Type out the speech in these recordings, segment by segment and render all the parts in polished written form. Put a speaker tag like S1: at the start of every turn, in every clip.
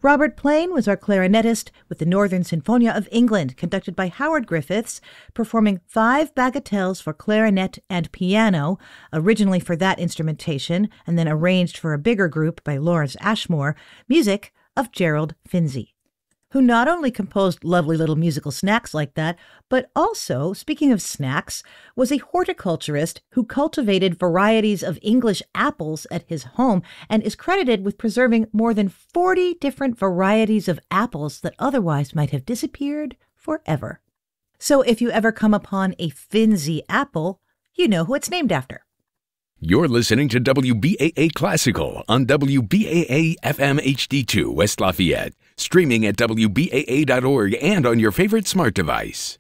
S1: Robert Plain was our clarinetist with the Northern Sinfonia of England, conducted by Howard Griffiths, performing 5 bagatelles for clarinet and piano, originally for that instrumentation, and then arranged for a bigger group by Lawrence Ashmore, music of Gerald Finzi, who not only composed lovely little musical snacks like that, but also, speaking of snacks, was a horticulturist who cultivated varieties of English apples at his home and is credited with preserving more than 40 different varieties of apples that otherwise might have disappeared forever. So if you ever come upon a Finzi apple, you know who it's named after.
S2: You're listening to WBAA Classical on WBAA FM HD2 West Lafayette, streaming at WBAA.org and on your favorite smart device.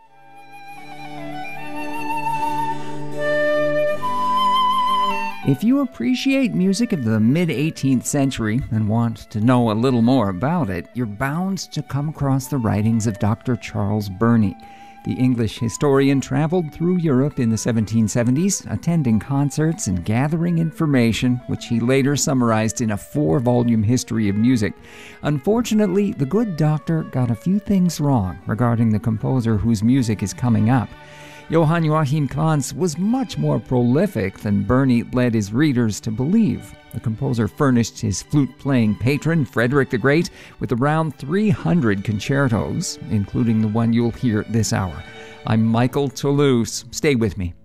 S3: If you appreciate music of the mid-18th century and want to know a little more about it, you're bound to come across the writings of Dr. Charles Burney. The English historian traveled through Europe in the 1770s, attending concerts and gathering information, which he later summarized in a 4-volume history of music. Unfortunately, the good doctor got a few things wrong regarding the composer whose music is coming up. Johann Joachim Kranz was much more prolific than Burney led his readers to believe. The composer furnished his flute-playing patron, Frederick the Great, with around 300 concertos, including the one you'll hear this hour. I'm Michael Toulouse. Stay with me.